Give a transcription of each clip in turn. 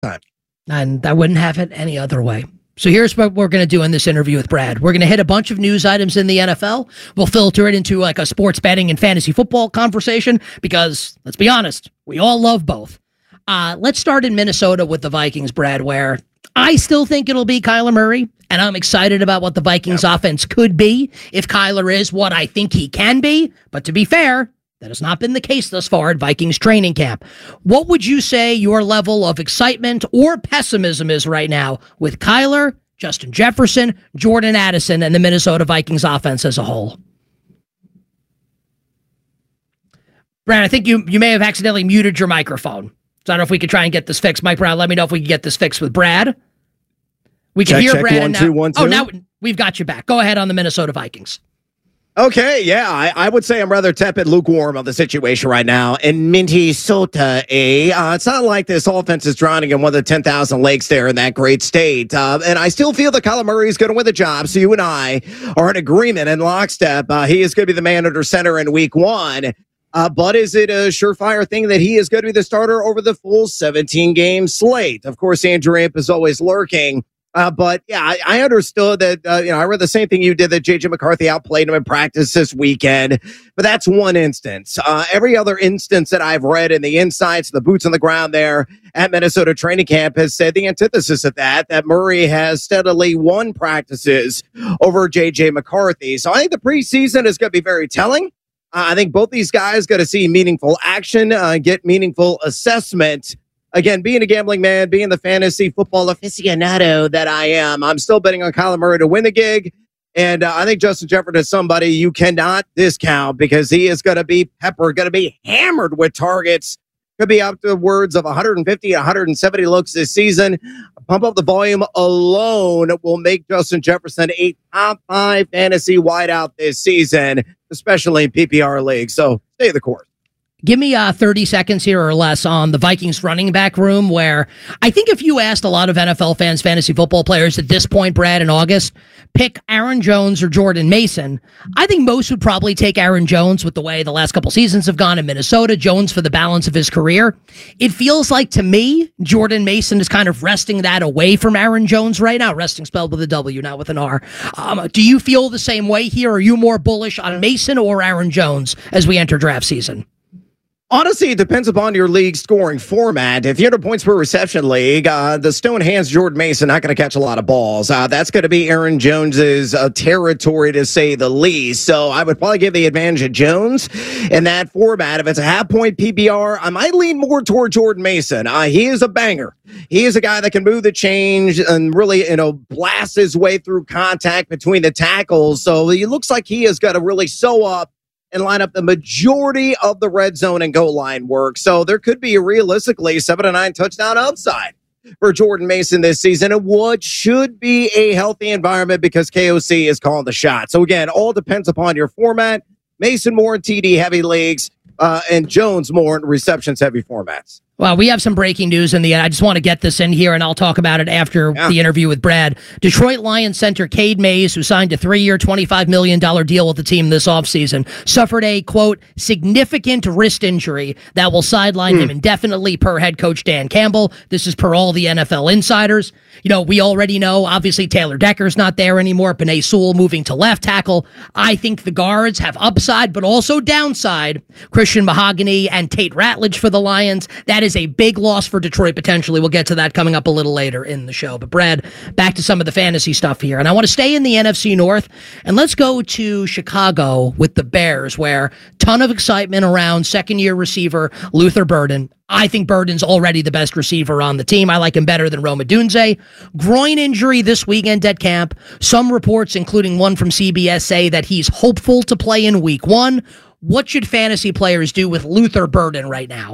time. And I wouldn't have it any other way. So here's what we're going to do in this interview with Brad. We're going to hit a bunch of news items in the NFL. We'll filter it into like a sports betting and fantasy football conversation because, let's be honest, we all love both. Let's start in Minnesota with the Vikings, Brad, where I still think it'll be Kyler Murray, and I'm excited about what the Vikings offense could be if Kyler is what I think he can be. But to be fair, that has not been the case thus far at Vikings training camp. What would you say your level of excitement or pessimism is right now with Kyler, Justin Jefferson, Jordan Addison, and the Minnesota Vikings offense as a whole? Brad, I think you may have accidentally muted your microphone. So I don't know if we could try and get this fixed. Mike Brown, let me know if we can get this fixed with Brad. We can hear Brad. 1, 2, 1, 2. Oh, now we've got you back. Go ahead on the Minnesota Vikings. Okay, yeah, I would say I'm rather tepid, lukewarm on the situation right now. In Minnesota, it's not like this offense is drowning in one of the 10,000 lakes there in that great state. And I still feel that Kyler Murray is going to win the job. So you and I are in agreement in lockstep. He is going to be the man under center in week 1. But is it a surefire thing that he is going to be the starter over the full 17-game slate? Of course, Andrew Amp is always lurking. But yeah, I understood that, I read the same thing you did, that J.J. McCarthy outplayed him in practice this weekend. But that's one instance. Every other instance that I've read in the insights, the boots on the ground there at Minnesota training camp has said the antithesis of that Murray has steadily won practices over J.J. McCarthy. So I think the preseason is going to be very telling. I think both these guys got to see meaningful action, get meaningful assessment. Again, being a gambling man, being the fantasy football aficionado that I am, I'm still betting on Kyler Murray to win the gig. And I think Justin Jefferson is somebody you cannot discount because he is going to be peppered, going to be hammered with targets. Could be upwards of 150, 170 looks this season. Pump up the volume alone will make Justin Jefferson a top 5 fantasy wideout this season, especially in PPR leagues. So stay the course. Give me 30 seconds here or less on the Vikings running back room, where I think if you asked a lot of NFL fans, fantasy football players at this point, Brad, in August, pick Aaron Jones or Jordan Mason, I think most would probably take Aaron Jones with the way the last couple seasons have gone in Minnesota, Jones for the balance of his career. It feels like, to me, Jordan Mason is kind of wresting that away from Aaron Jones right now. Resting spelled with a W, not with an R. Do you feel the same way here? Are you more bullish on Mason or Aaron Jones as we enter draft season? Honestly, it depends upon your league scoring format. If you're in a points per reception league, the stone hands Jordan Mason not going to catch a lot of balls. That's going to be Aaron Jones's territory, to say the least. So I would probably give the advantage of Jones in that format. If it's a half-point PPR, I might lean more toward Jordan Mason. He is a banger. He is a guy that can move the change and really, blast his way through contact between the tackles. So he looks like he is going to really sew up and line up the majority of the red zone and goal line work. So there could be realistically 7 to 9 touchdown upside for Jordan Mason this season, and what should be a healthy environment because KOC is calling the shot. So again, all depends upon your format. Mason more in TD heavy leagues, and Jones more in receptions heavy formats. Well, we have some breaking news in the end. I just want to get this in here, and I'll talk about it after the interview with Brad. Detroit Lions center Cade Mays, who signed a 3-year, $25 million deal with the team this offseason, suffered a, quote, significant wrist injury that will sideline him indefinitely, per head coach Dan Campbell. This is per all the NFL insiders. We already know, obviously, Taylor Decker's not there anymore. Penei Sewell moving to left tackle. I think the guards have upside, but also downside. Christian Mahogany and Tate Ratledge for the Lions. That is a big loss for Detroit, potentially. We'll get to that coming up a little later in the show. But Brad, back to some of the fantasy stuff here. And I want to stay in the NFC North, and let's go to Chicago with the Bears, where ton of excitement around second-year receiver Luther Burden. I think Burden's already the best receiver on the team. I like him better than Rome Odunze. Groin injury this weekend at camp. Some reports, including one from CBS, say that he's hopeful to play in week 1. What should fantasy players do with Luther Burden right now?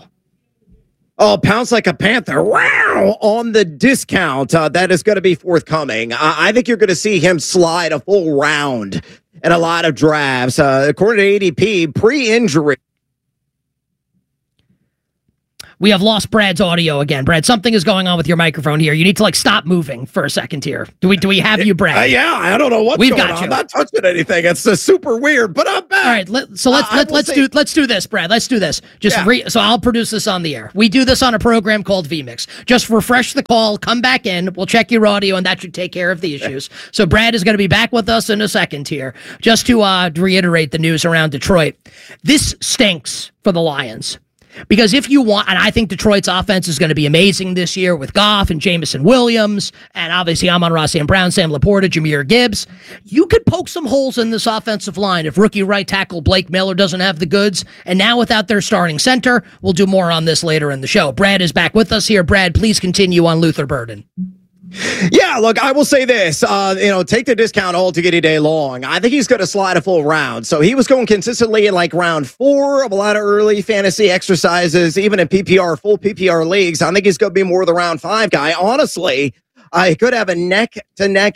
Oh, pounce like a panther. Wow! On the discount that is going to be forthcoming. I think you're going to see him slide a full round in a lot of drafts. According to ADP, pre-injury. We have lost Brad's audio again. Brad, something is going on with your microphone here. You need to like stop moving for a second here. Do we have you, Brad? Yeah, I don't know what's going on. I'm not touching anything. It's super weird, but I'm back. All right, let's do this, Brad. Let's do this. So I'll produce this on the air. We do this on a program called VMix. Just refresh the call, come back in. We'll check your audio, and that should take care of the issues. So Brad is going to be back with us in a second here. Just to reiterate the news around Detroit, this stinks for the Lions. Because if you want, and I think Detroit's offense is going to be amazing this year with Goff and Jameson Williams, and obviously Amon-Ra St. Brown, Sam Laporta, Jahmyr Gibbs. You could poke some holes in this offensive line if rookie right tackle Blake Miller doesn't have the goods. And now without their starting center, we'll do more on this later in the show. Brad is back with us here. Brad, please continue on Luther Burden. Yeah, look, I will say this, take the discount all to get a day long. I think he's going to slide a full round. So he was going consistently in like round 4 of a lot of early fantasy exercises, even in full PPR leagues. I think he's going to be more the round 5 guy. Honestly, I could have a neck-to-neck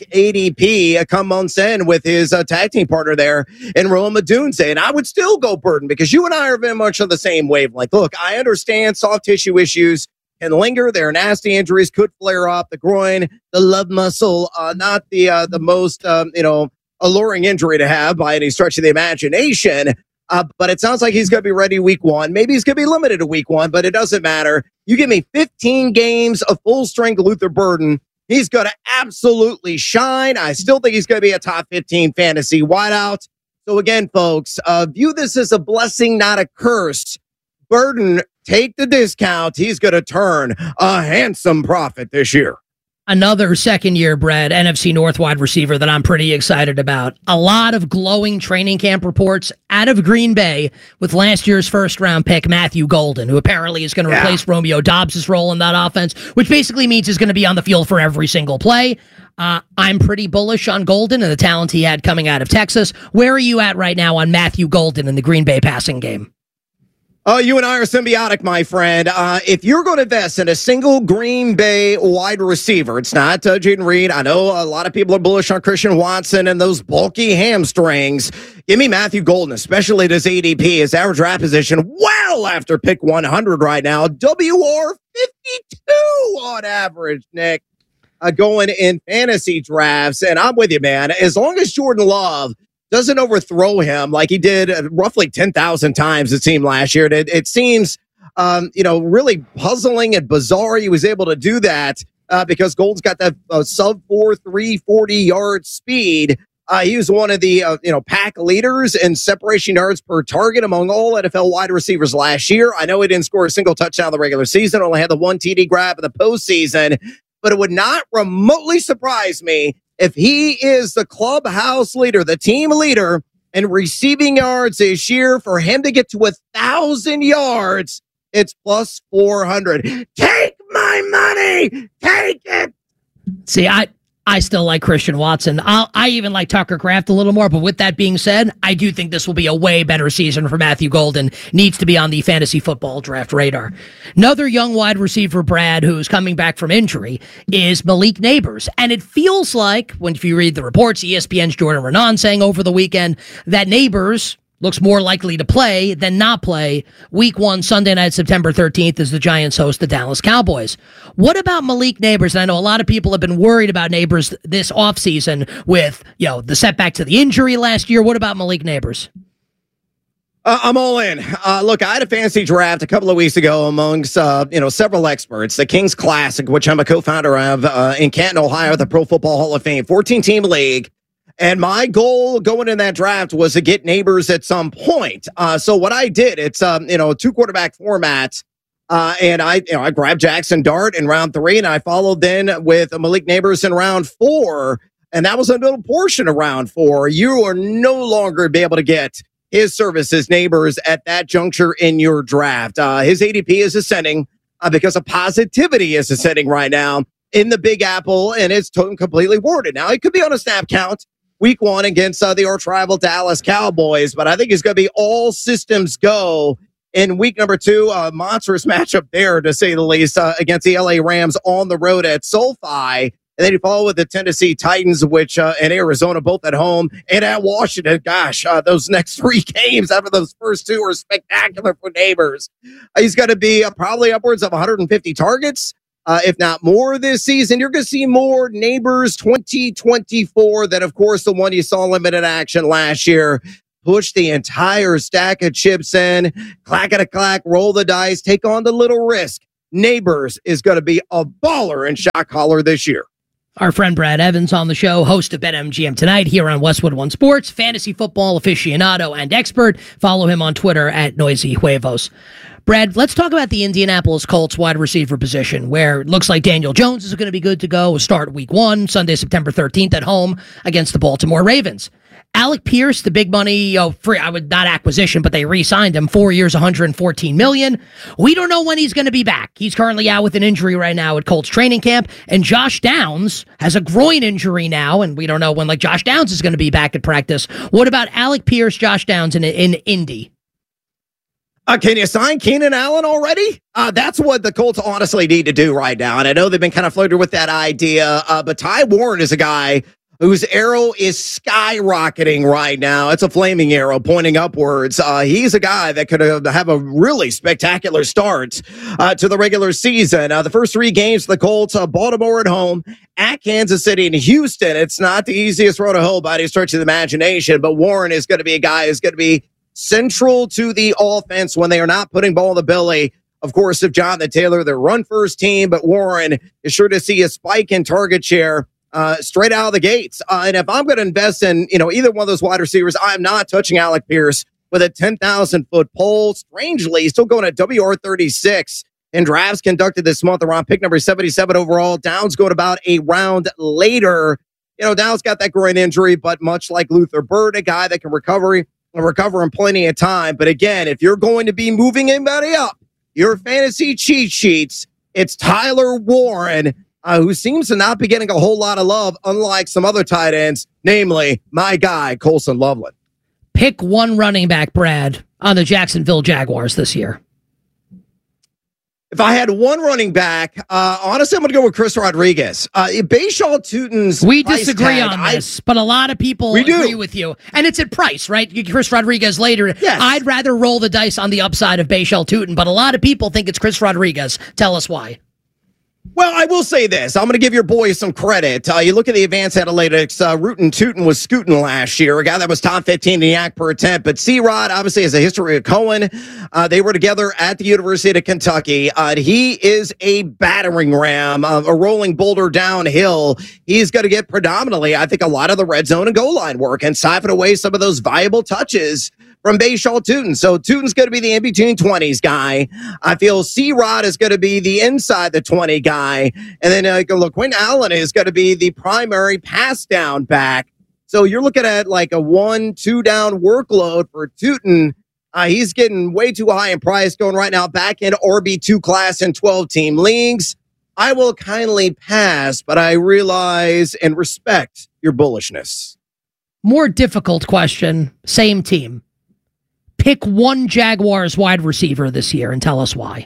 ADP come months in with his tag team partner there in Rome Odunze, and I would still go Burden because you and I are very much on the same wavelength. Look, I understand soft tissue issues can linger. Their nasty injuries could flare up. The groin, the love muscle, not the most alluring injury to have by any stretch of the imagination. But it sounds like he's going to be ready week 1. Maybe he's going to be limited to week 1, but it doesn't matter. You give me 15 games of full strength Luther Burden, he's going to absolutely shine. I still think he's going to be a top 15 fantasy wideout. So again, folks, view this as a blessing, not a curse. Burden, take the discount. He's going to turn a handsome profit this year. Another second-year Brad, NFC North wide receiver that I'm pretty excited about. A lot of glowing training camp reports out of Green Bay with last year's first-round pick, Matthew Golden, who apparently is going to replace Romeo Dobbs' role in that offense, which basically means he's going to be on the field for every single play. I'm pretty bullish on Golden and the talent he had coming out of Texas. Where are you at right now on Matthew Golden in the Green Bay passing game? Oh, you and I are symbiotic, my friend. If you're going to invest in a single Green Bay wide receiver, it's not Jaden Reed. I know a lot of people are bullish on Christian Watson and those bulky hamstrings. Give me Matthew Golden, especially at his ADP, his average draft position, well after pick 100 right now. WR 52 on average, Nick, going in fantasy drafts. And I'm with you, man. As long as Jordan Love doesn't overthrow him like he did roughly 10,000 times, it seemed last year. It seems, really puzzling and bizarre he was able to do that because Gold's got that sub 4.3 40-yard speed. He was one of the, pack leaders in separation yards per target among all NFL wide receivers last year. I know he didn't score a single touchdown in the regular season, only had the one TD grab in the postseason, but it would not remotely surprise me if he is the clubhouse leader, the team leader in receiving yards this year. For him to get to 1,000 yards, it's plus 400. Take my money. Take it. See, I still like Christian Watson. I even like Tucker Kraft a little more. But with that being said, I do think this will be a way better season for Matthew Golden. Needs to be on the fantasy football draft radar. Another young wide receiver, Brad, who's coming back from injury, is Malik Nabers. And it feels like, if you read the reports, ESPN's Jordan Renan saying over the weekend that Nabers looks more likely to play than not play week 1, Sunday night, September 13th, as the Giants host the Dallas Cowboys. What about Malik Nabers? And I know a lot of people have been worried about Nabers this offseason with, the setback to the injury last year. What about Malik Nabers? I'm all in. Look, I had a fantasy draft a couple of weeks ago amongst, several experts, the Kings Classic, which I'm a co-founder of in Canton, Ohio, the Pro Football Hall of Fame, 14-team league. And my goal going in that draft was to get Nabers at some point. So what I did, it's, a 2-quarterback format. And I grabbed Jackson Dart in round 3, and I followed then with Malik Nabers in round 4. And that was a little portion of round 4. You are no longer be able to get his services, Nabers, at that juncture in your draft. His ADP is ascending because of positivity is ascending right now in the Big Apple, and it's completely warranted. Now, it could be on a snap count week 1 against the arch rival Dallas Cowboys, but I think it's going to be all systems go in week number 2. A monstrous matchup there, to say the least, against the LA Rams on the road at SoFi. And then you follow with the Tennessee Titans, which and Arizona, both at home and at Washington. Gosh, those next 3 games after those first 2 are spectacular for Neighbors. He's going to be probably upwards of 150 targets, if not more this season. You're going to see more Neighbors 2024 than, of course, the one you saw limited action last year. Push the entire stack of chips in, clack-a-clack, roll the dice, take on the little risk. Neighbors is going to be a baller in shot caller this year. Our friend Brad Evans on the show, host of BetMGM Tonight here on Westwood One Sports, fantasy football aficionado and expert. Follow him on Twitter at Noisy Huevos. Brad, let's talk about the Indianapolis Colts wide receiver position, where it looks like Daniel Jones is going to be good to go. We'll start week 1, Sunday, September 13th at home against the Baltimore Ravens. Alec Pierce, the big money, free, not acquisition, but they re-signed him, 4 years, $114 million. We don't know when he's going to be back. He's currently out with an injury right now at Colts training camp, and Josh Downs has a groin injury now, and we don't know when Josh Downs is going to be back at practice. What about Alec Pierce, Josh Downs in Indy? Can you sign Keenan Allen already? That's what the Colts honestly need to do right now. And I know they've been kind of flirting with that idea, but Ty Warren is a guy whose arrow is skyrocketing right now. It's a flaming arrow pointing upwards. He's a guy that could have a really spectacular start to the regular season. The first 3 games for the Colts, Baltimore at home, at Kansas City, and Houston. It's not the easiest road to hoe by any stretch of the imagination, but Warren is going to be a guy who's going to be central to the offense when they are not putting ball in the belly. Of course, of Jonathan Taylor, their run-first team, but Warren is sure to see a spike in target share straight out of the gates. And if I'm going to invest in, either one of those wide receivers, I'm not touching Alec Pierce with a 10,000-foot pole. Strangely, he's still going at WR36 in drafts conducted this month around pick number 77 overall. Downs going about a round later. Downs got that groin injury, but much like Luther Bird, a guy that can recover in plenty of time. But again, if you're going to be moving anybody up, your fantasy cheat sheets, it's Tyler Warren, who seems to not be getting a whole lot of love, unlike some other tight ends, namely my guy, Colson Loveland. Pick one running back, Brad, on the Jacksonville Jaguars this year. If I had one running back, honestly, I'm going to go with Chris Rodriguez. Bashaw Tutin's We disagree on this, but a lot of people agree with you. And it's at price, right? Chris Rodriguez later. Yes. I'd rather roll the dice on the upside of Bashaw Tutin, but a lot of people think it's Chris Rodriguez. Tell us why. Well, I will say this. I'm going to give your boy some credit. You look at the advanced analytics. Rootin' Tootin' was scooting last year, a guy that was top 15 in the YAC per attempt. But C-Rod obviously has a history of Cohen. They were together at the University of Kentucky. He is a battering ram, a rolling boulder downhill. He's going to get predominantly, I think, a lot of the red zone and goal line work and siphon away some of those valuable touches from Bashaw Tutin. So Tutin's going to be the in-between 20s guy. I feel C-Rod is going to be the inside the 20 guy. And then Quinn Allen is going to be the primary pass down back. So you're looking at like a 1-2 down workload for Tutin. He's getting way too high in price going right now back in RB2 class in 12-team leagues. I will kindly pass, but I realize and respect your bullishness. More difficult question, same team. Pick one Jaguars wide receiver this year and tell us why.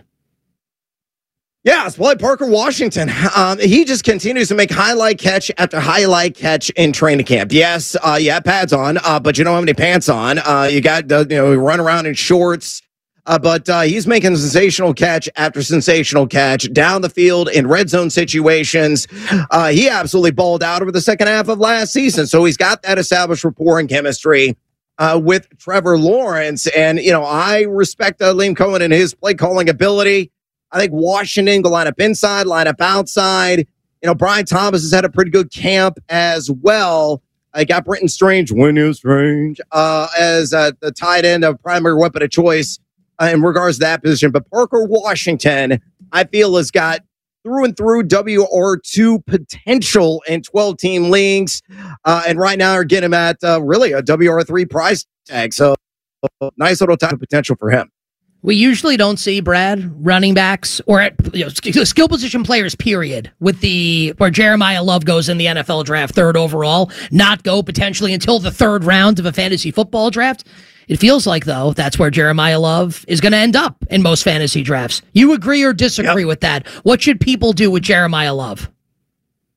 Yeah, it's probably Parker Washington. He just continues to make highlight catch after highlight catch in training camp. Yes, pads on, but you don't have any pants on. You got run around in shorts. But he's making sensational catch after sensational catch down the field in red zone situations. He absolutely balled out over the second half of last season. So he's got that established rapport and chemistry with Trevor Lawrence. And, I respect Liam Cohen and his play calling ability. I think Washington will line up inside, line up outside. Brian Thomas has had a pretty good camp as well. I got Brenton Strange, as the tight end of primary weapon of choice in regards to that position. But Parker Washington, I feel, has got through and through WR2 potential in 12-team leagues. And right now are getting him at really a WR3 price tag. So nice little time of potential for him. We usually don't see, Brad, running backs or skill position players, period, with where Jeremiah Love goes in the NFL draft, 3rd overall, not go potentially until the 3rd round of a fantasy football draft. It feels like, though, that's where Jeremiah Love is going to end up in most fantasy drafts. You agree or disagree with that? What should people do with Jeremiah Love?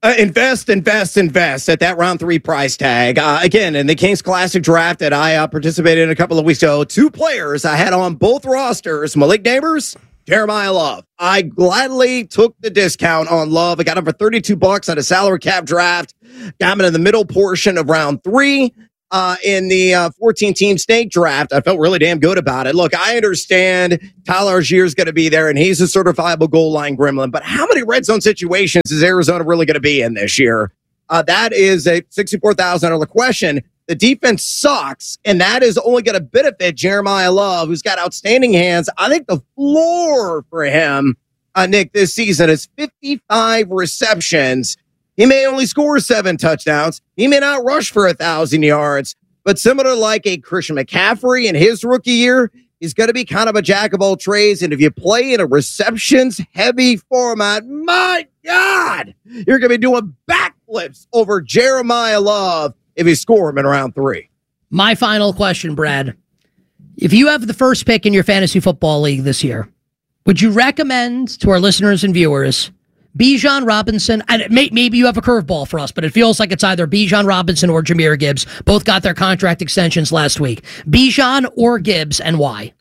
Invest at that round 3 price tag. Again, in the Kings Classic draft that I participated in a couple of weeks ago, 2 players I had on both rosters, Malik Neighbors, Jeremiah Love. I gladly took the discount on Love. I got him for $32 on a salary cap draft. Got him in the middle portion of round 3. In the 14-team snake draft. I felt really damn good about it. Look, I understand Tyler Allgeier's going to be there, and he's a certifiable goal line gremlin, but how many red zone situations is Arizona really going to be in this year? That is a $64,000 question. The defense sucks, and that is only going to benefit Jeremiah Love, who's got outstanding hands. I think the floor for him, Nick, this season is 55 receptions. He may only score 7 touchdowns. He may not rush for 1,000 yards, but similar like a Christian McCaffrey in his rookie year, he's going to be kind of a jack of all trades. And if you play in a receptions heavy format, my God, you're going to be doing backflips over Jeremiah Love if you score him in round 3. My final question, Brad. If you have the first pick in your fantasy football league this year, would you recommend to our listeners and viewers Bijan Robinson? And maybe you have a curveball for us, but it feels like it's either Bijan Robinson or Jahmyr Gibbs. Both got their contract extensions last week. Bijan or Gibbs, and why?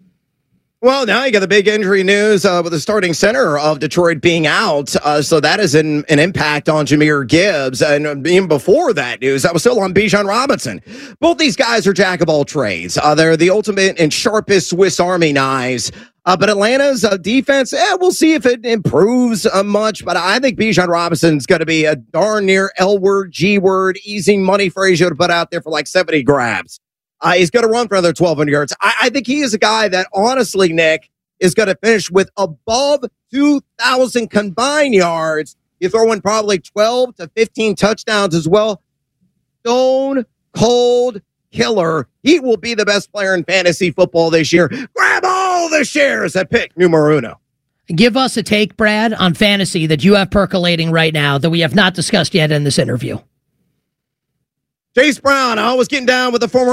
Well, now you got the big injury news with the starting center of Detroit being out. So that is an impact on Jahmyr Gibbs. And even before that news, I was still on Bijan Robinson. Both these guys are jack of all trades. They're the ultimate and sharpest Swiss Army knives. But Atlanta's defense, we'll see if it improves much. But I think Bijan Robinson's going to be a darn near L-word, G-word, easy money phrase you to put out there for like 70 grabs. He's going to run for another 1,200 yards. I think he is a guy that, honestly, Nick, is going to finish with above 2,000 combined yards. You throw in probably 12 to 15 touchdowns as well. Stone cold killer. He will be the best player in fantasy football this year. Grab all the shares at pick numero uno. Give us a take, Brad, on fantasy that you have percolating right now that we have not discussed yet in this interview. Chase Brown, always getting down with the former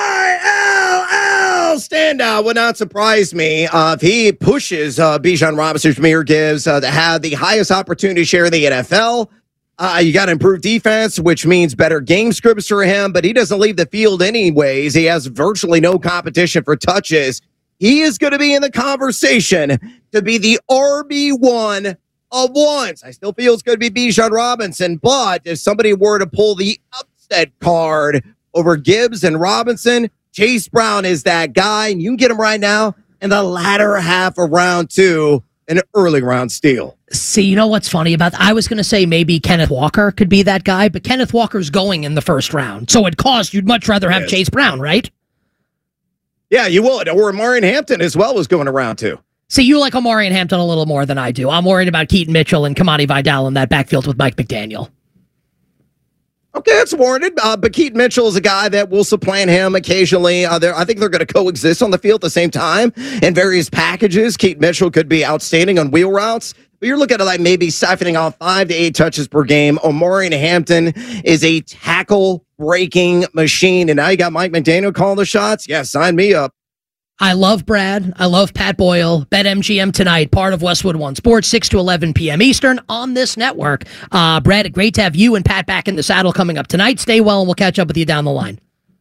ILL standout. Would not surprise me if he pushes Bijan Robinson, Jahmyr Gibbs to have the highest opportunity share in the NFL. You got to improve defense, which means better game scripts for him, but he doesn't leave the field anyways. He has virtually no competition for touches. He is going to be in the conversation to be the RB1 of ones. I still feel it's going to be Bijan Robinson, but if somebody were to pull the upset card over Gibbs and Robinson, Chase Brown is that guy, and you can get him right now in the latter half of round 2, an early round steal. See, you know what's funny about that? I was going to say maybe Kenneth Walker could be that guy, but Kenneth Walker's going in the first round. So it costs, you'd much rather have Chase Brown, right? Yeah, you would. Or Marion Hampton as well was going around too. See, you like Omarion Hampton a little more than I do. I'm worried about Keaton Mitchell and Kamani Vidal in that backfield with Mike McDaniel. Okay, that's warranted. But Keaton Mitchell is a guy that will supplant him occasionally. I think they're going to coexist on the field at the same time in various packages. Keaton Mitchell could be outstanding on wheel routes. But you're looking at like maybe siphoning off 5 to 8 touches per game. Omarion Hampton is a tackle-breaking machine. And now you got Mike McDaniel calling the shots. Yeah, sign me up. I love Brad. I love Pat Boyle. BetMGM tonight, part of Westwood One Sports, 6 to 11 p.m. Eastern on this network. Brad, great to have you and Pat back in the saddle coming up tonight. Stay well, and we'll catch up with you down the line.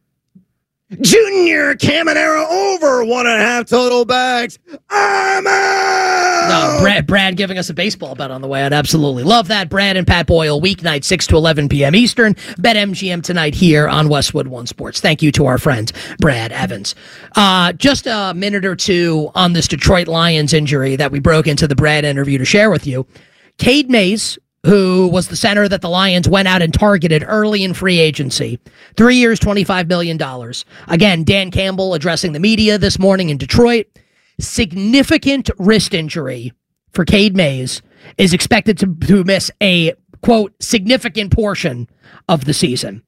Junior Caminero over 1.5 total bags. I'm out! No, Brad giving us a baseball bet on the way out. Absolutely. Love that. Brad and Pat Boyle, weeknight, 6 to 11 p.m. Eastern. BetMGM tonight here on Westwood One Sports. Thank you to our friend, Brad Evans. Just a minute or two on this Detroit Lions injury that we broke into the Brad interview to share with you. Cade Mays, who was the center that the Lions went out and targeted early in free agency. 3 years, $25 million. Again, Dan Campbell addressing the media this morning in Detroit. Significant wrist injury for Cade Mays, is expected to miss a, quote, significant portion of the season.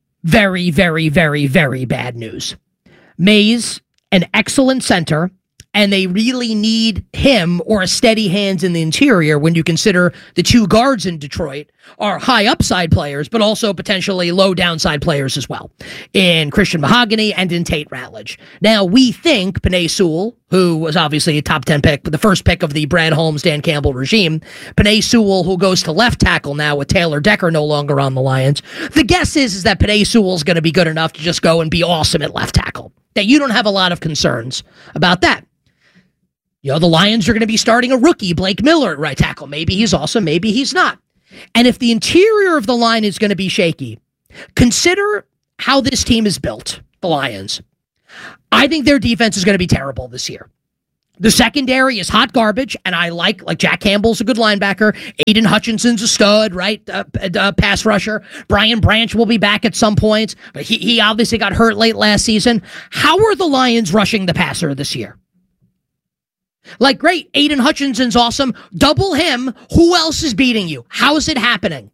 Very, very, very, very bad news. Mays, an excellent center, And they really need him or a steady hands in the interior when you consider the two guards in Detroit are high upside players, but also potentially low downside players as well, in Christian Mahogany and in Tate Ratledge. Now, we think Penei Sewell, who was obviously a top 10 pick, but the first pick of the Brad Holmes, Dan Campbell regime, Penei Sewell, who goes to left tackle now with Taylor Decker no longer on the Lions. The guess is that Penei Sewell is going to be good enough to just go and be awesome at left tackle. That you don't have a lot of concerns about that. You know, the Lions are going to be starting a rookie, Blake Miller, at right tackle. Maybe he's awesome, maybe he's not. And if the interior of the line is going to be shaky, consider how this team is built, the Lions. I think their defense is going to be terrible this year. The secondary is hot garbage, and I like Jack Campbell's a good linebacker. Aiden Hutchinson's a stud, right? Pass rusher. Brian Branch will be back at some point, but he obviously got hurt late last season. How are the Lions rushing the passer this year? Like, great, Aiden Hutchinson's awesome. Double him. Who else is beating you? How is it happening?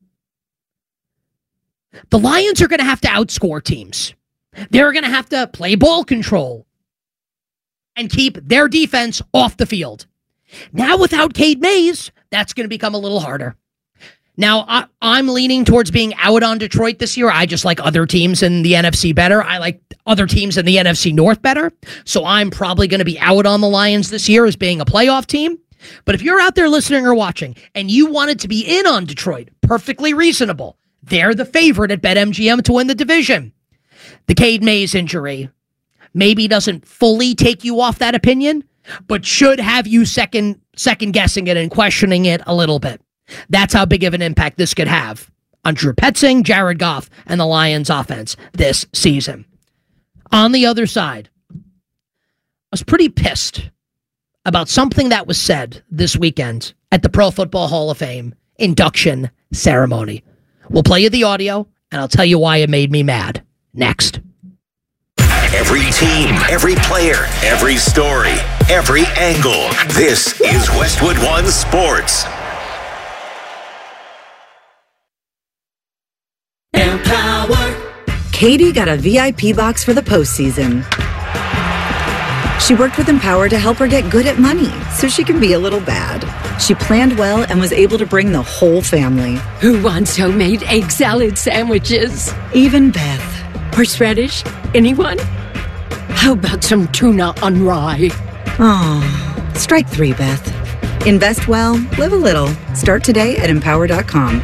The Lions are going to have to outscore teams. They're going to have to play ball control and keep their defense off the field. Now, without Cade Mays, that's going to become a little harder. Now, I'm leaning towards being out on Detroit this year. I just like other teams in the NFC better. I like other teams in the NFC North better. So I'm probably going to be out on the Lions this year as being a playoff team. But if you're out there listening or watching and you wanted to be in on Detroit, perfectly reasonable. They're the favorite at BetMGM to win the division. The Cade Mays injury maybe doesn't fully take you off that opinion, but should have you second guessing it and questioning it a little bit. That's how big of an impact this could have on Drew Petzing, Jared Goff, and the Lions offense this season. On the other side, I was pretty pissed about something that was said this weekend at the Pro Football Hall of Fame induction ceremony. We'll play you the audio, and I'll tell you why it made me mad. Next. Every team, every player, every story, every angle. This is Westwood One Sports. Katie got a VIP box for the postseason. She worked with Empower to help her get good at money so she can be a little bad. She planned well and was able to bring the whole family. Who wants homemade egg salad sandwiches? Even Beth. Horseradish? Anyone? How about some tuna on rye? Oh, strike three, Beth. Invest well, live a little. Start today at Empower.com.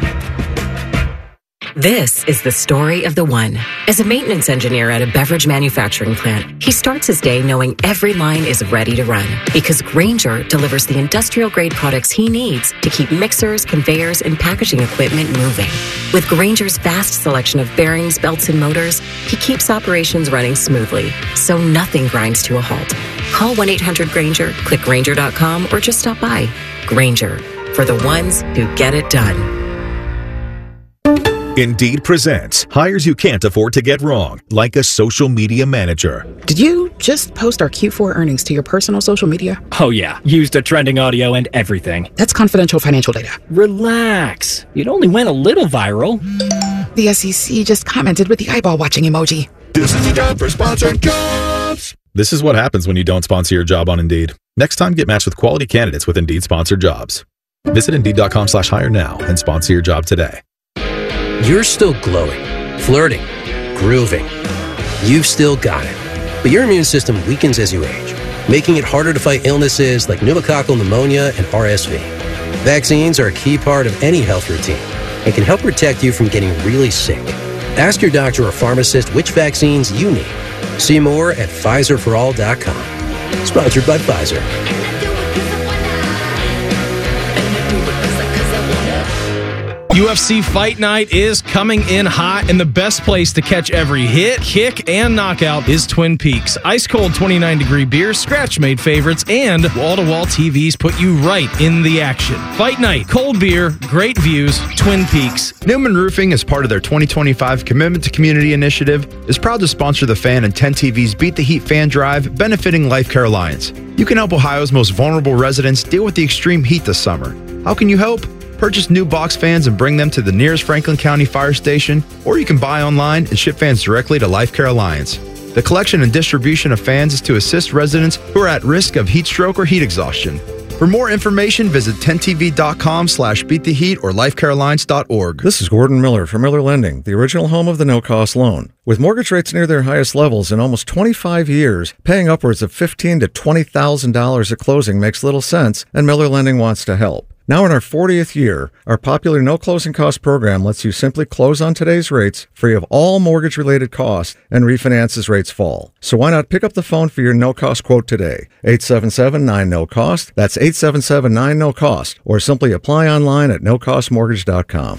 This is the story of the one. As a maintenance engineer at a beverage manufacturing plant, he starts his day knowing every line is ready to run because Grainger delivers the industrial-grade products he needs to keep mixers, conveyors, and packaging equipment moving. With Grainger's vast selection of bearings, belts, and motors, he keeps operations running smoothly, so nothing grinds to a halt. Call 1-800-GRAINGER, click Grainger.com, or just stop by. Grainger, for the ones who get it done. Indeed presents hires you can't afford to get wrong, like a social media manager. Did you just post our Q4 earnings to your personal social media? Oh yeah, used a trending audio and everything. That's confidential financial data. Relax, it only went a little viral. The SEC just commented with the eyeball watching emoji. This is the job for sponsored jobs. This is what happens when you don't sponsor your job on Indeed. Next time, get matched with quality candidates with Indeed sponsored jobs. Visit Indeed.com/hire now and sponsor your job today. You're still glowing, flirting, grooving. You've still got it. But your immune system weakens as you age, making it harder to fight illnesses like pneumococcal pneumonia and RSV. Vaccines are a key part of any health routine and can help protect you from getting really sick. Ask your doctor or pharmacist which vaccines you need. See more at PfizerForAll.com. Sponsored by Pfizer. UFC Fight Night is coming in hot, and the best place to catch every hit, kick, and knockout is Twin Peaks. Ice-cold 29-degree beer, scratch-made favorites, and wall-to-wall TVs put you right in the action. Fight Night, cold beer, great views, Twin Peaks. Newman Roofing, as part of their 2025 Commitment to Community initiative, is proud to sponsor the Fan and 10 TV's Beat the Heat fan drive, benefiting Life Care Alliance. You can help Ohio's most vulnerable residents deal with the extreme heat this summer. How can you help? Purchase new box fans and bring them to the nearest Franklin County Fire Station, or you can buy online and ship fans directly to Life Care Alliance. The collection and distribution of fans is to assist residents who are at risk of heat stroke or heat exhaustion. For more information, visit 10tv.com/beattheheat or lifecarealliance.org. This is Gordon Miller from Miller Lending, the original home of the no-cost loan. With mortgage rates near their highest levels in almost 25 years, paying upwards of $15,000 to $20,000 at closing makes little sense, and Miller Lending wants to help. Now in our 40th year, our popular no closing cost program lets you simply close on today's rates, free of all mortgage-related costs, and refinance as rates fall. So why not pick up the phone for your no-cost quote today? 877-9-NO-COST. That's 877-9-NO-COST. Or simply apply online at nocostmortgage.com.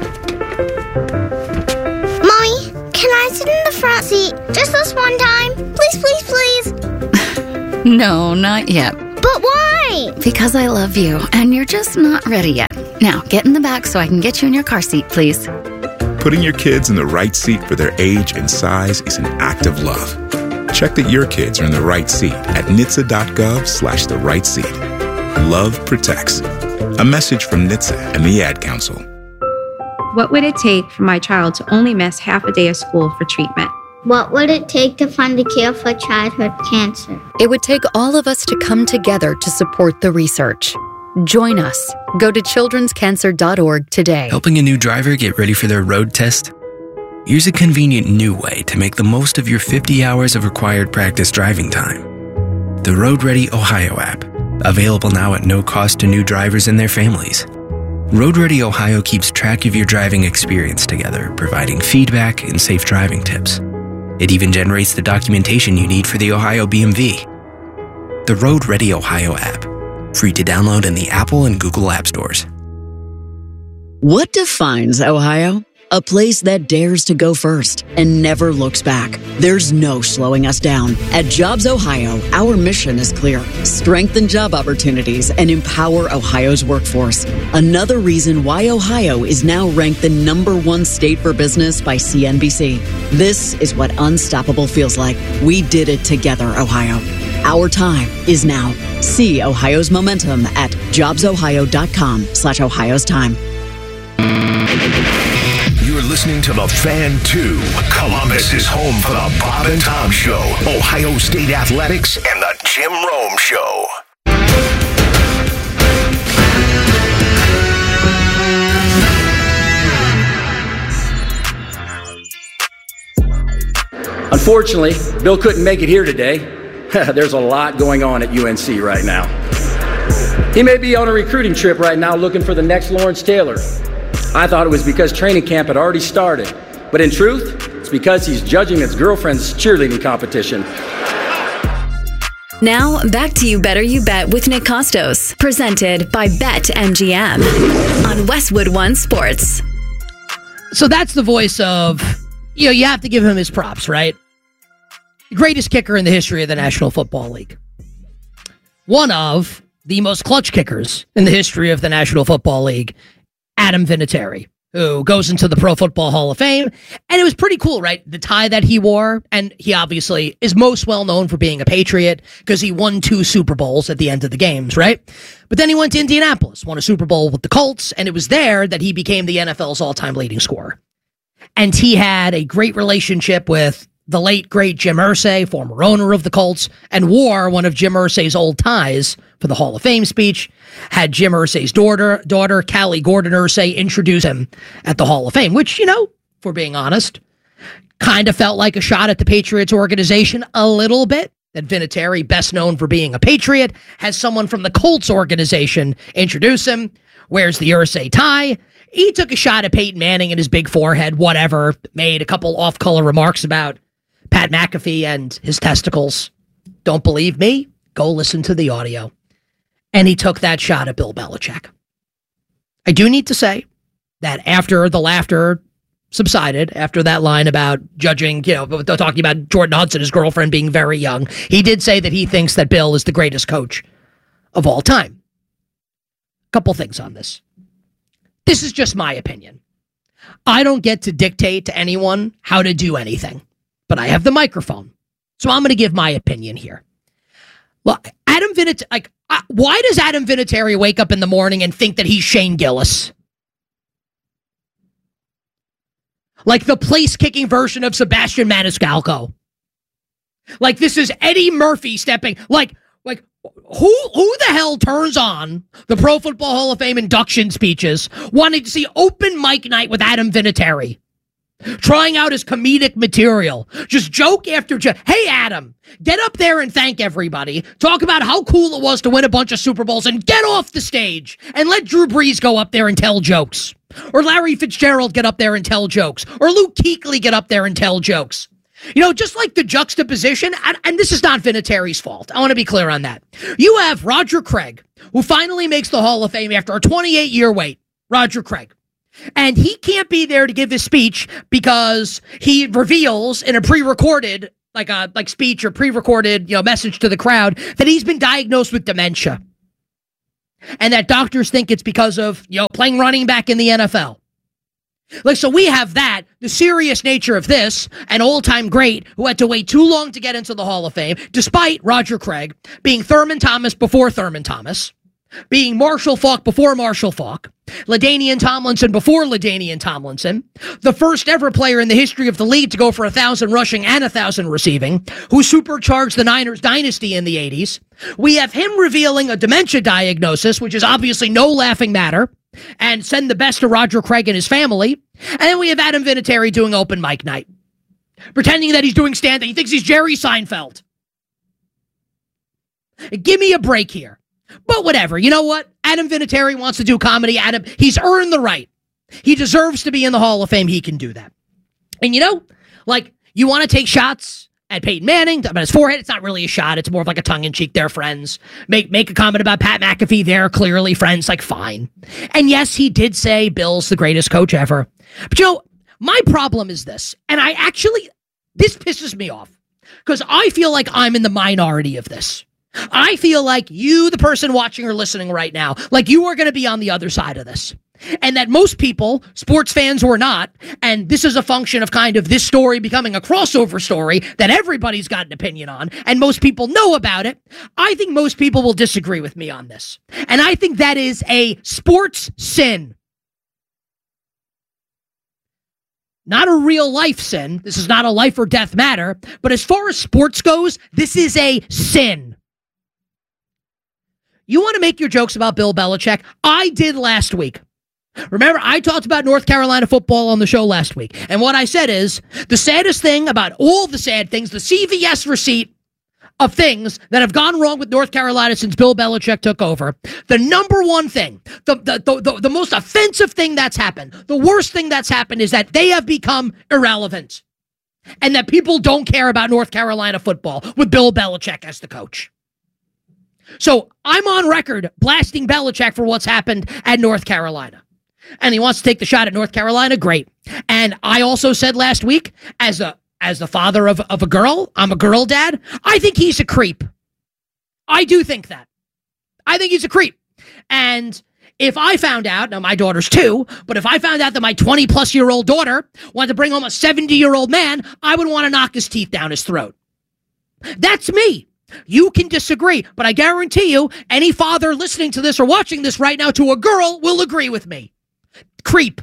Mommy, can I sit in the front seat just this one time? Please, please, please. No, not yet. But why? Because I love you, and you're just not ready yet. Now, get in the back so I can get you in your car seat, please. Putting your kids in the right seat for their age and size is an act of love. Check that your kids are in the right seat at NHTSA.gov/the right seat. Love protects. A message from NHTSA and the Ad Council. What would it take for my child to only miss half a day of school for treatment? What would it take to find a cure for childhood cancer? It would take all of us to come together to support the research. Join us. Go to childrenscancer.org today. Helping a new driver get ready for their road test? Here's a convenient new way to make the most of your 50 hours of required practice driving time. The Road Ready Ohio app, available now at no cost to new drivers and their families. Road Ready Ohio keeps track of your driving experience together, providing feedback and safe driving tips. It even generates the documentation you need for the Ohio BMV. The Road Ready Ohio app, free to download in the Apple and Google App Stores. What defines Ohio? A place that dares to go first and never looks back. There's no slowing us down. At Jobs Ohio, our mission is clear. Strengthen job opportunities and empower Ohio's workforce. Another reason why Ohio is now ranked the #1 state for business by CNBC. This is what unstoppable feels like. We did it together, Ohio. Our time is now. See Ohio's momentum at jobsohio.com/Ohio's time. You're listening to The Fan 2. Columbus is home for the Bob and Tom Show, Ohio State Athletics, and the Jim Rome Show. Unfortunately, Bill couldn't make it here today. There's a lot going on at UNC right now. He may be on a recruiting trip right now looking for the next Lawrence Taylor. I thought it was because training camp had already started, but in truth, it's because he's judging his girlfriend's cheerleading competition. Now, back to You Better You Bet with Nick Costos, presented by BetMGM on Westwood One Sports. So that's the voice of, you have to give him his props, right? The greatest kicker in the history of the National Football League. One of the most clutch kickers in the history of the National Football League, Adam Vinatieri, who goes into the Pro Football Hall of Fame. And it was pretty cool, right? The tie that he wore, and he obviously is most well known for being a Patriot because he won 2 Super Bowls at the end of the games, right? But then he went to Indianapolis, won a Super Bowl with the Colts, and it was there that he became the NFL's all-time leading scorer. And he had a great relationship with the late, great Jim Irsay, former owner of the Colts, and wore one of Jim Irsay's old ties for the Hall of Fame speech, had Jim Irsay's daughter, Callie Gordon Irsay, introduce him at the Hall of Fame, which, if we're being honest, kind of felt like a shot at the Patriots organization a little bit. That Vinatieri, best known for being a Patriot, has someone from the Colts organization introduce him, wears the Irsay tie. He took a shot at Peyton Manning and his big forehead, whatever, made a couple off-color remarks about Pat McAfee and his testicles. Don't believe me? Go listen to the audio. And he took that shot at Bill Belichick. I do need to say that after the laughter subsided, after that line about judging, talking about Jordan Hudson, his girlfriend, being very young, he did say that he thinks that Bill is the greatest coach of all time. Couple things on this. This is just my opinion. I don't get to dictate to anyone how to do anything. But I have the microphone, so I'm going to give my opinion here. Look, Adam Vinatieri, why does Adam Vinatieri wake up in the morning and think that he's Shane Gillis? Like the place-kicking version of Sebastian Maniscalco. Like this is Eddie Murphy stepping. Like who the hell turns on the Pro Football Hall of Fame induction speeches wanting to see open mic night with Adam Vinatieri? Trying out his comedic material. Just joke after joke. Hey, Adam, get up there and thank everybody. Talk about how cool it was to win a bunch of Super Bowls and get off the stage and let Drew Brees go up there and tell jokes. Or Larry Fitzgerald get up there and tell jokes. Or Luke Kuechly get up there and tell jokes. You know, just like the juxtaposition, and this is not Vinatieri's fault. I want to be clear on that. You have Roger Craig, who finally makes the Hall of Fame after a 28-year wait. Roger Craig. And he can't be there to give his speech because he reveals in a pre-recorded speech or pre-recorded message to the crowd that he's been diagnosed with dementia. And that doctors think it's because of playing running back in the NFL. So we have that, the serious nature of this, an all-time great who had to wait too long to get into the Hall of Fame, despite Roger Craig being Thurman Thomas before Thurman Thomas, being Marshall Faulk before Marshall Faulk, LaDainian Tomlinson before LaDainian Tomlinson, the first ever player in the history of the league to go for 1,000 rushing and 1,000 receiving, who supercharged the Niners dynasty in the 80s. We have him revealing a dementia diagnosis, which is obviously no laughing matter, and send the best to Roger Craig and his family. And then we have Adam Vinatieri doing open mic night, pretending that he's doing stand-up. He thinks he's Jerry Seinfeld. Give me a break here. But whatever, you know what? Adam Vinatieri wants to do comedy. He's earned the right. He deserves to be in the Hall of Fame. He can do that. And you want to take shots at Peyton Manning, about his forehead. It's not really a shot. It's more of like a tongue-in-cheek. They're friends. Make a comment about Pat McAfee. They're clearly friends. Fine. And yes, he did say Bill's the greatest coach ever. But my problem is this. And this pisses me off. Because I feel like I'm in the minority of this. I feel like you, the person watching or listening right now, like you are going to be on the other side of this. And that most people, sports fans or not, and this is a function of kind of this story becoming a crossover story that everybody's got an opinion on, and most people know about it. I think most people will disagree with me on this. And I think that is a sports sin. Not a real life sin. This is not a life or death matter. But as far as sports goes, this is a sin. You want to make your jokes about Bill Belichick? I did last week. Remember, I talked about North Carolina football on the show last week. And what I said is, the saddest thing about all the sad things, the CVS receipt of things that have gone wrong with North Carolina since Bill Belichick took over, the number one thing, the most offensive thing that's happened, the worst thing that's happened is that they have become irrelevant. And that people don't care about North Carolina football with Bill Belichick as the coach. So I'm on record blasting Belichick for what's happened at North Carolina. And he wants to take the shot at North Carolina, great. And I also said last week, as the father of a girl, I'm a girl dad, I think he's a creep. I do think that. I think he's a creep. And if I found out, now my daughter's 2, but if I found out that my 20-plus-year-old daughter wanted to bring home a 70-year-old man, I would want to knock his teeth down his throat. That's me. You can disagree, but I guarantee you, any father listening to this or watching this right now to a girl will agree with me. Creep.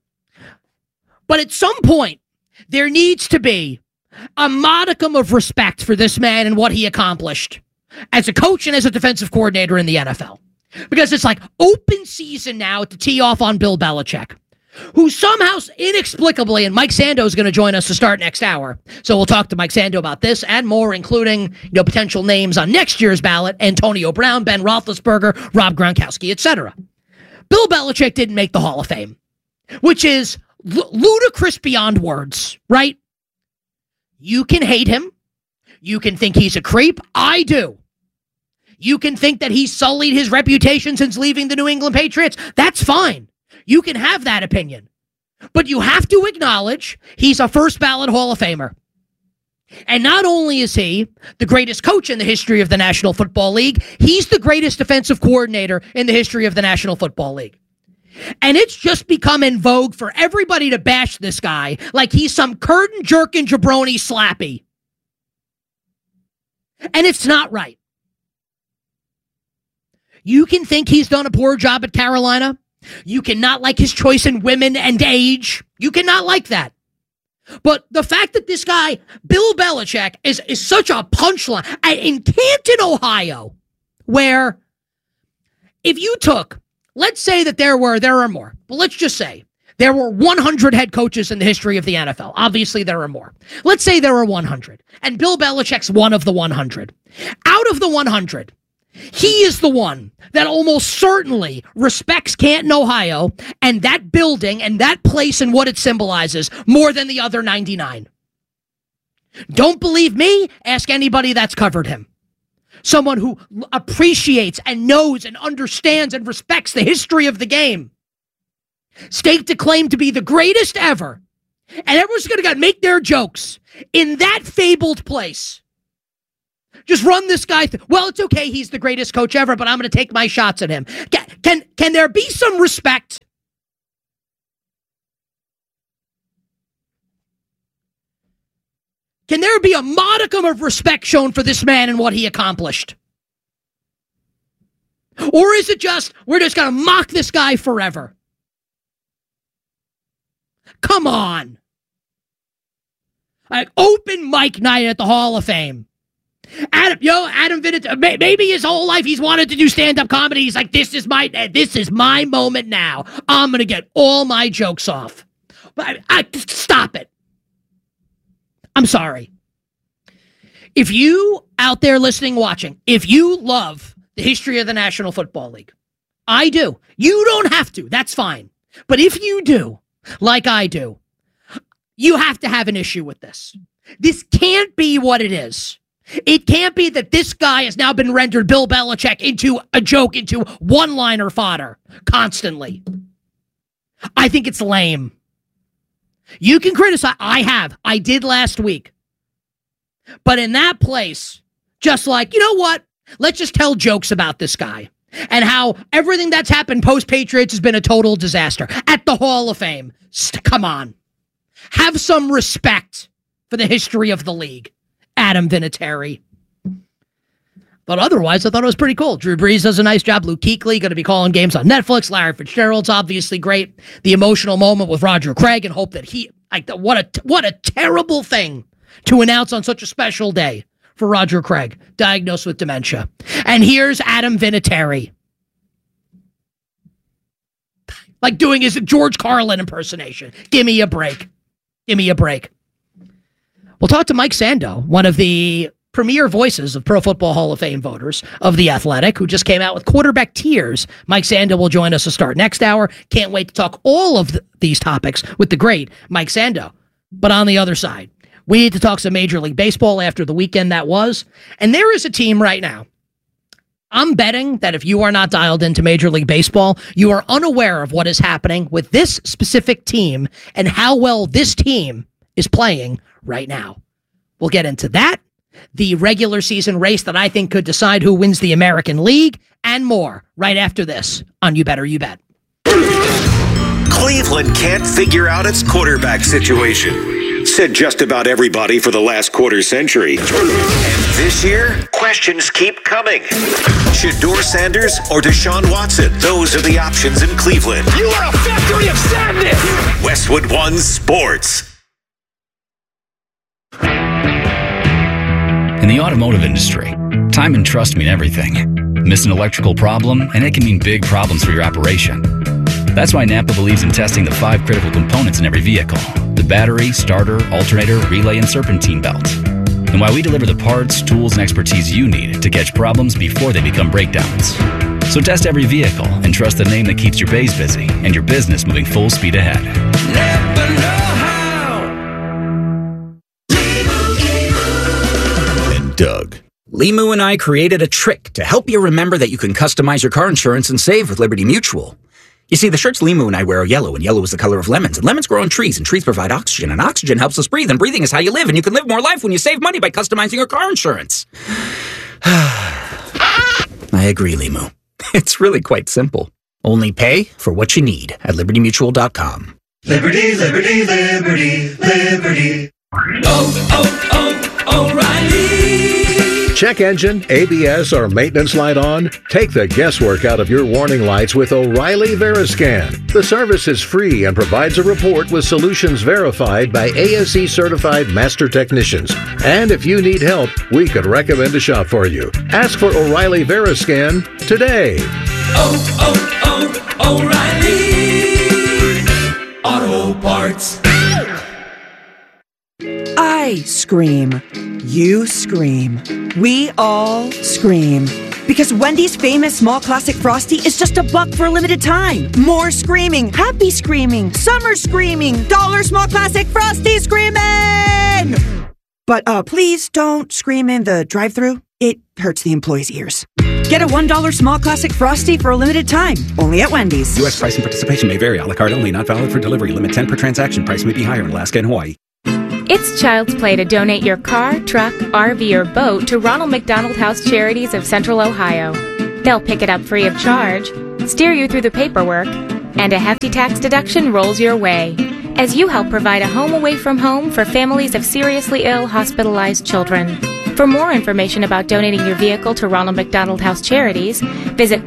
But at some point, there needs to be a modicum of respect for this man and what he accomplished as a coach and as a defensive coordinator in the NFL. Because it's like open season now to tee off on Bill Belichick, who somehow, inexplicably, and Mike Sando is going to join us to start next hour. So we'll talk to Mike Sando about this and more, including potential names on next year's ballot: Antonio Brown, Ben Roethlisberger, Rob Gronkowski, etc. Bill Belichick didn't make the Hall of Fame, which is ludicrous beyond words, right? You can hate him. You can think he's a creep. I do. You can think that he's sullied his reputation since leaving the New England Patriots. That's fine. You can have that opinion. But you have to acknowledge he's a first ballot Hall of Famer. And not only is he the greatest coach in the history of the National Football League, he's the greatest defensive coordinator in the history of the National Football League. And it's just become in vogue for everybody to bash this guy like he's some curtain-jerking jabroni slappy. And it's not right. You can think he's done a poor job at Carolina. You cannot like his choice in women and age. You cannot like that. But the fact that this guy, Bill Belichick, is such a punchline in Canton, Ohio, where if you took, let's say that there are more, but let's just say there were 100 head coaches in the history of the NFL. Obviously, there are more. Let's say there are 100, and Bill Belichick's one of the 100. Out of the 100, he is the one that almost certainly respects Canton, Ohio, and that building and that place and what it symbolizes more than the other 99. Don't believe me? Ask anybody that's covered him. Someone who appreciates and knows and understands and respects the history of the game. Staked a claim to be the greatest ever. And everyone's going to make their jokes in that fabled place. Just run this guy through. Well, it's okay. He's the greatest coach ever, but I'm going to take my shots at him. Can there be some respect? Can there be a modicum of respect shown for this man and what he accomplished? Or is it just, we're just going to mock this guy forever? Come on. Like open mic night at the Hall of Fame. Adam Vinatieri, maybe his whole life he's wanted to do stand-up comedy. He's like, this is my moment now. I'm going to get all my jokes off. But stop it. I'm sorry. If you out there listening, watching, if you love the history of the National Football League, I do. You don't have to. That's fine. But if you do, like I do, you have to have an issue with this. This can't be what it is. It can't be that this guy has now been rendered Bill Belichick into a joke, into one-liner fodder constantly. I think it's lame. You can criticize. I did last week. But in that place, just like, you know what? Let's just tell jokes about this guy and how everything that's happened post-Patriots has been a total disaster. At the Hall of Fame. Come on. Have some respect for the history of the league. Adam Vinatieri. But otherwise, I thought it was pretty cool. Drew Brees does a nice job. Luke Kuechly going to be calling games on Netflix. Larry Fitzgerald's obviously great. The emotional moment with Roger Craig and hope that what a terrible thing to announce on such a special day for Roger Craig, diagnosed with dementia. And here's Adam Vinatieri. Like doing his George Carlin impersonation. Give me a break. Give me a break. We'll talk to Mike Sando, one of the premier voices of Pro Football Hall of Fame voters of The Athletic, who just came out with quarterback tears. Mike Sando will join us to start next hour. Can't wait to talk all of these topics with the great Mike Sando. But on the other side, we need to talk some Major League Baseball after the weekend that was. And there is a team right now. I'm betting that if you are not dialed into Major League Baseball, you are unaware of what is happening with this specific team and how well this team is playing right now. We'll get into that, the regular season race that I think could decide who wins the American League, and more right after this on You Better You Bet. Cleveland can't figure out its quarterback situation, said just about everybody for the last quarter century. And this year, questions keep coming. Shedeur Sanders or Deshaun Watson? Those are the options in Cleveland. You are a factory of sadness! Westwood One Sports. In the automotive industry, time and trust mean everything. Miss an electrical problem, and it can mean big problems for your operation. That's why Napa believes in testing the 5 critical components in every vehicle: the battery, starter, alternator, relay, and serpentine belt. And why we deliver the parts, tools, and expertise you need to catch problems before they become breakdowns. So test every vehicle and trust the name that keeps your bays busy and your business moving full speed ahead. Napa know-how. Doug. Limu and I created a trick to help you remember that you can customize your car insurance and save with Liberty Mutual. You see, the shirts Limu and I wear are yellow, and yellow is the color of lemons, and lemons grow on trees, and trees provide oxygen, and oxygen helps us breathe, and breathing is how you live, and you can live more life when you save money by customizing your car insurance. I agree, Limu. It's really quite simple. Only pay for what you need at LibertyMutual.com. Liberty, liberty, liberty, liberty. Oh, oh, oh, O'Reilly. check engine, ABS, or maintenance light on? Take the guesswork out of your warning lights with O'Reilly Veriscan. The service is free and provides a report with solutions verified by ASE certified master technicians. And if you need help, we could recommend a shop for you. Ask for O'Reilly Veriscan today. O'Reilly Auto Parts. I scream. You scream. We all scream. Because Wendy's famous small classic Frosty is just $1 for a limited time. More screaming, happy screaming, summer screaming, dollar small classic Frosty screaming! But please don't scream in the drive-thru. It hurts the employees' ears. Get a $1 small classic Frosty for a limited time. Only at Wendy's. U.S. price and participation may vary. A la carte only. Not valid for delivery. Limit 10 per transaction. Price may be higher in Alaska and Hawaii. It's child's play to donate your car, truck, RV, or boat to Ronald McDonald House Charities of Central Ohio. They'll pick it up free of charge, steer you through the paperwork, and a hefty tax deduction rolls your way as you help provide a home away from home for families of seriously ill, hospitalized children. For more information about donating your vehicle to Ronald McDonald House Charities, visit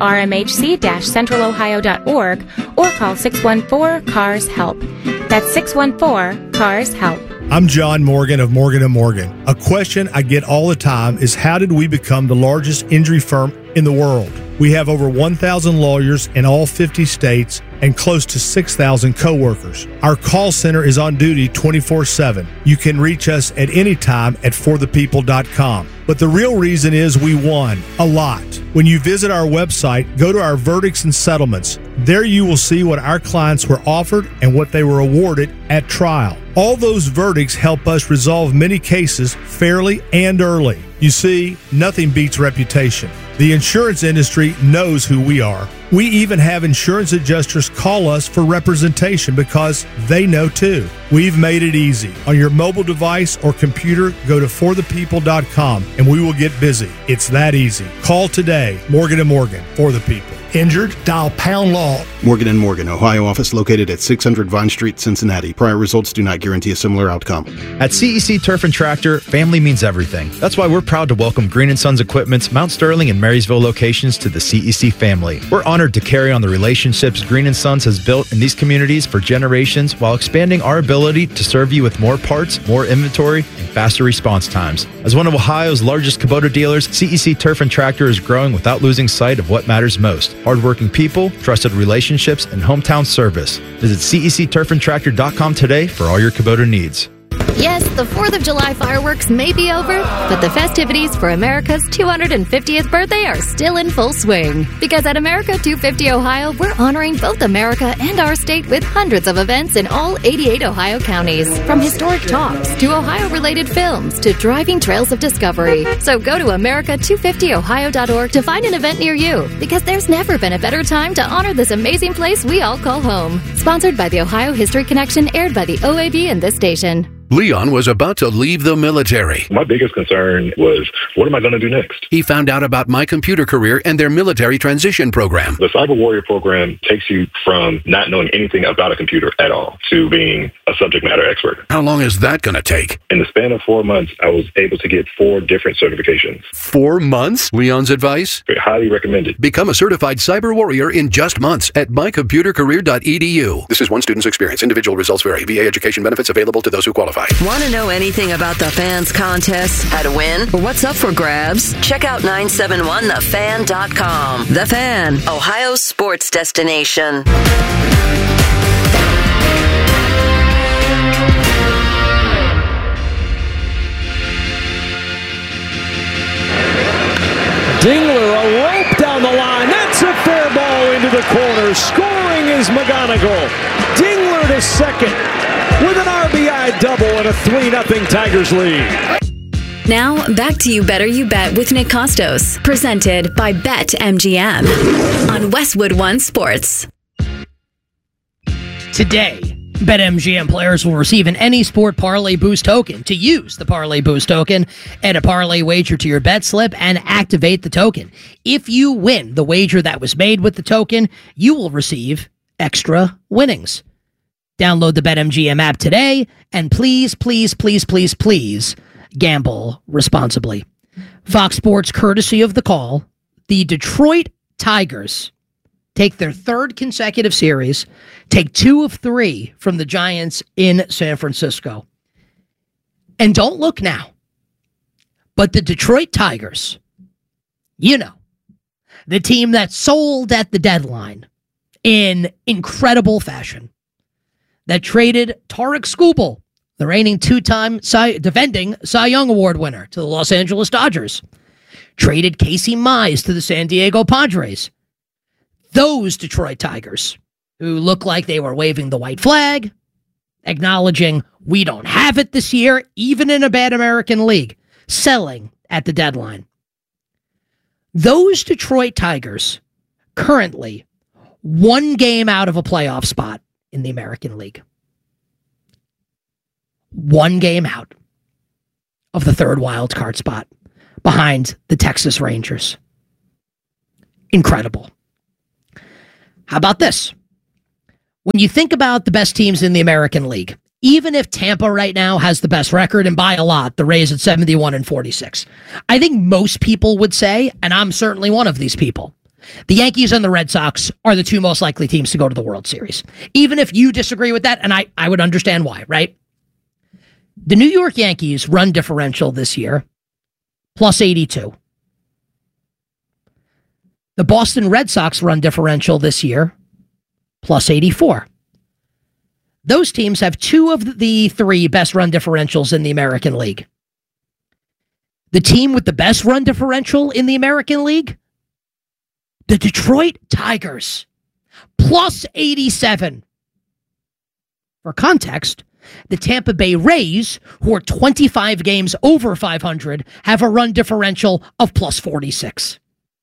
rmhc-centralohio.org or call 614-CARS-HELP. That's 614-CARS-HELP. I'm John Morgan of Morgan & Morgan. A question I get all the time is, how did we become the largest injury firm in the world? We have over 1,000 lawyers in all 50 states and close to 6,000 coworkers. Our call center is on duty 24/7. You can reach us at any time at forthepeople.com. But the real reason is we won a lot. When you visit our website, go to our verdicts and settlements. There you will see what our clients were offered and what they were awarded at trial. All those verdicts help us resolve many cases fairly and early. You see, nothing beats reputation. The insurance industry knows who we are. We even have insurance adjusters call us for representation because they know too. We've made it easy. On your mobile device or computer, go to forthepeople.com and we will get busy. It's that easy. Call today. Morgan & Morgan, for the people. Injured? Dial pound law. Morgan & Morgan, Ohio office located at 600 Vine Street, Cincinnati. Prior results do not guarantee a similar outcome. At CEC Turf and Tractor, family means everything. That's why we're proud to welcome Green & Sons Equipment's Mount Sterling and Marysville locations to the CEC family. We're honored to carry on the relationships Green & Sons has built in these communities for generations while expanding our ability to serve you with more parts, more inventory, and faster response times. As one of Ohio's largest Kubota dealers, CEC Turf and Tractor is growing without losing sight of what matters most: hardworking people, trusted relationships, and hometown service. Visit CECTurfandTractor.com today for all your Kubota needs. Yes, the 4th of July fireworks may be over, but the festivities for America's 250th birthday are still in full swing. Because at America 250 Ohio, we're honoring both America and our state with hundreds of events in all 88 Ohio counties. From historic talks to Ohio-related films to driving trails of discovery. So go to America250Ohio.org to find an event near you, because there's never been a better time to honor this amazing place we all call home. Sponsored by the Ohio History Connection, aired by the OAB and this station. Leon was about to leave the military. My biggest concern was, what am I going to do next? He found out about My Computer Career and their military transition program. The Cyber Warrior program takes you from not knowing anything about a computer at all to being a subject matter expert. How long is that going to take? In the span of 4 months, I was able to get 4 different certifications. 4 months? Leon's advice? Highly recommended. Become a certified cyber warrior in just months at mycomputercareer.edu. This is one student's experience. Individual results vary. VA education benefits available to those who qualify. Want to know anything about the Fans contest, how to win, or what's up for grabs? Check out 971thefan.com. The Fan, Ohio's sports destination. Dingler, a rope down the line. That's a fair ball into the corner. Scoring is McGonigal. Dingler to second with an RBI double and a 3-0 Tigers lead. Now, back to You Better You Bet with Nick Costos, presented by BetMGM on Westwood One Sports. Today, BetMGM players will receive an Any Sport Parlay Boost token. To use the Parlay Boost token, add a parlay wager to your bet slip and activate the token. If you win the wager that was made with the token, you will receive extra winnings. Download the BetMGM app today, and please, please, please, please, please gamble responsibly. Fox Sports, courtesy of The Call, the Detroit Tigers take their third consecutive series, take 2 of 3 from the Giants in San Francisco. And don't look now, but the Detroit Tigers, you know, the team that sold at the deadline in incredible fashion, that traded Tarek Skubal, the reigning 2-time defending Cy Young Award winner, to the Los Angeles Dodgers, traded Casey Mize to the San Diego Padres. Those Detroit Tigers, who look like they were waving the white flag, acknowledging we don't have it this year, even in a bad American league, selling at the deadline. Those Detroit Tigers currently 1 game out of a playoff spot in the American League. 1 game out of the 3rd wild card spot behind the Texas Rangers. Incredible. How about this? When you think about the best teams in the American League, even if Tampa right now has the best record, and by a lot, the Rays at 71-46, I think most people would say, and I'm certainly one of these people, the Yankees and the Red Sox are the 2 most likely teams to go to the World Series. Even if you disagree with that, and I would understand why, right? The New York Yankees run differential this year, plus 82. The Boston Red Sox run differential this year, plus 84. Those teams have 2 of the 3 best run differentials in the American League. The team with the best run differential in the American League, the Detroit Tigers, plus 87. For context, the Tampa Bay Rays, who are 25 games over 500, have a run differential of plus 46.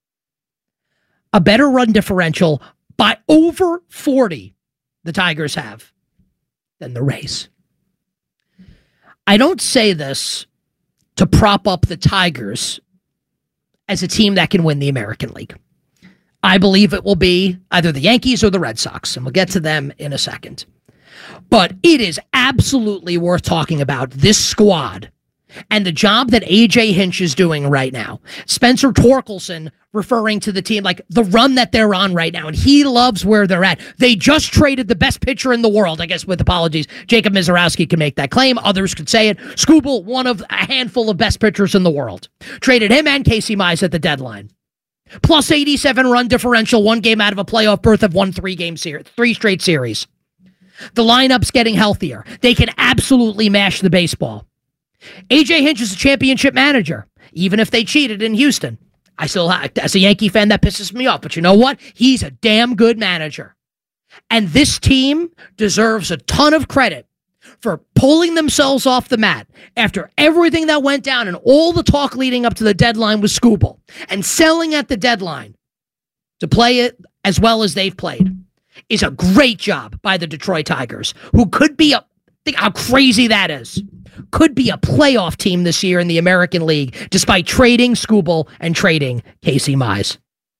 A better run differential by over 40 the Tigers have than the Rays. I don't say this to prop up the Tigers as a team that can win the American League. I believe it will be either the Yankees or the Red Sox, and we'll get to them in a second. But it is absolutely worth talking about this squad and the job that A.J. Hinch is doing right now. Spencer Torkelson referring to the team like the run that they're on right now, and he loves where they're at. They just traded the best pitcher in the world, I guess with apologies. Jacob Mizorowski can make that claim. Others could say it. Skubal, one of a handful of best pitchers in the world. Traded him and Casey Mize at the deadline. Plus 87 run differential, 1 game out of a playoff berth, have won 3 straight series. The lineup's getting healthier. They can absolutely mash the baseball. A.J. Hinch is a championship manager, even if they cheated in Houston. I still, as a Yankee fan, that pisses me off. But you know what? He's a damn good manager. And this team deserves a ton of credit for pulling themselves off the mat after everything that went down and all the talk leading up to the deadline with Skubal and selling at the deadline to play it as well as they've played is a great job by the Detroit Tigers, who could be think how crazy that is. Could be a playoff team this year in the American League, despite trading Skubal and trading Casey Mize.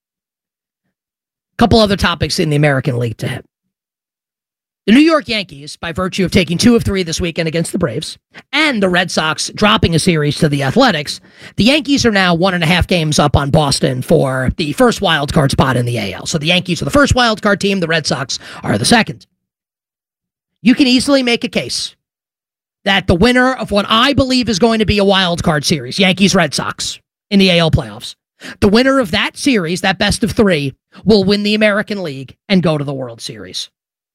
Couple other topics in the American League to hit. The New York Yankees, by virtue of taking 2 of 3 this weekend against the Braves, and the Red Sox dropping a series to the Athletics, the Yankees are now 1.5 games up on Boston for the first wild card spot in the AL. So the Yankees are the first wild card team, the Red Sox are the second. You can easily make a case that the winner of what I believe is going to be a wild card series, Yankees-Red Sox, in the AL playoffs, the winner of that series, that best of 3, will win the American League and go to the World Series.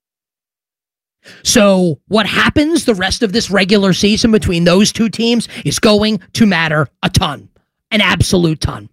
So what happens the rest of this regular season between those 2 teams is going to matter a ton, an absolute ton.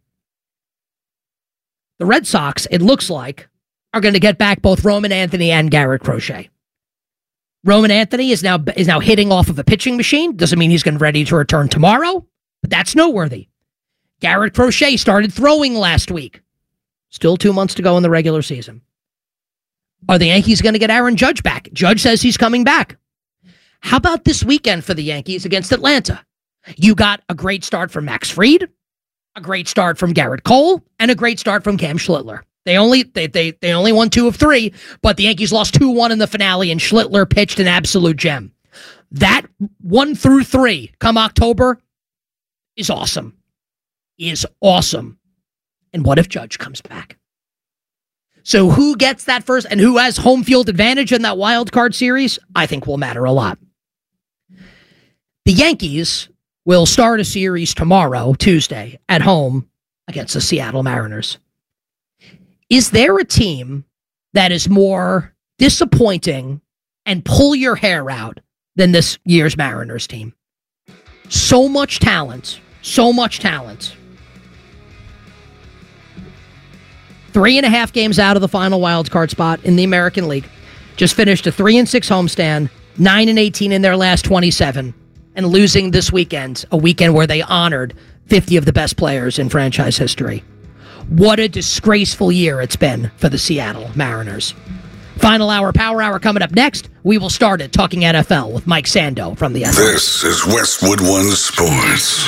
The Red Sox, it looks like, are going to get back both Roman Anthony and Garrett Crochet. Roman Anthony is now hitting off of a pitching machine. Doesn't mean he's ready to return tomorrow, but that's noteworthy. Garrett Crochet started throwing last week. Still 2 months to go in the regular season. Are the Yankees going to get Aaron Judge back? Judge says he's coming back. How about this weekend for the Yankees against Atlanta? You got a great start from Max Fried, a great start from Garrett Cole, and a great start from Cam Schlittler. They only won 2 of 3, but the Yankees lost 2-1 in the finale, and Schlittler pitched an absolute gem. That 1 through 3 come October is awesome. is awesome. And what if Judge comes back? So who gets that first and who has home field advantage in that wild card series, I think will matter a lot. The Yankees will start a series tomorrow, Tuesday, at home against the Seattle Mariners. Is there a team that is more disappointing and pull your hair out than this year's Mariners team? So much talent. 3.5 games out of the final wild card spot in the American League. Just finished a 3-6 homestand, 9-18 in their last 27, and losing this weekend, a weekend where they honored 50 of the best players in franchise history. What a disgraceful year it's been for the Seattle Mariners. Final hour, Power Hour coming up next. We will start it talking NFL with Mike Sando from the NFL. This is Westwood One Sports.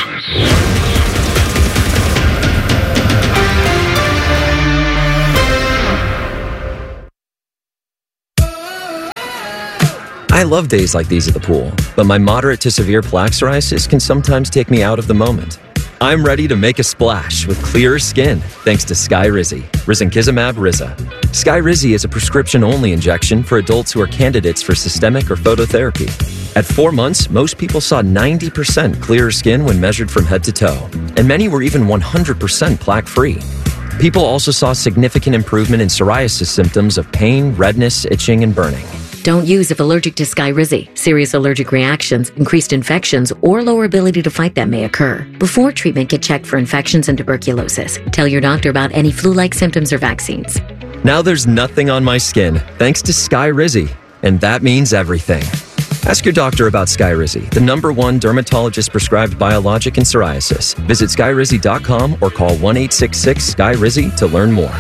I love days like these at the pool, but my moderate to severe plaque psoriasis can sometimes take me out of the moment. I'm ready to make a splash with clearer skin thanks to Skyrizi, risankizumab Riza. Skyrizi is a prescription-only injection for adults who are candidates for systemic or phototherapy. At 4 months, most people saw 90% clearer skin when measured from head to toe, and many were even 100% plaque-free. People also saw significant improvement in psoriasis symptoms of pain, redness, itching, and burning. Don't use if allergic to Skyrizi. Serious allergic reactions, increased infections, or lower ability to fight them may occur. Before treatment, get checked for infections and tuberculosis. Tell your doctor about any flu-like symptoms or vaccines. Now there's nothing on my skin thanks to Skyrizi, and that means everything. Ask your doctor about Skyrizi, the #1 dermatologist-prescribed biologic in psoriasis. Visit Skyrizi.com or call 1-866-SKYRIZI to learn more.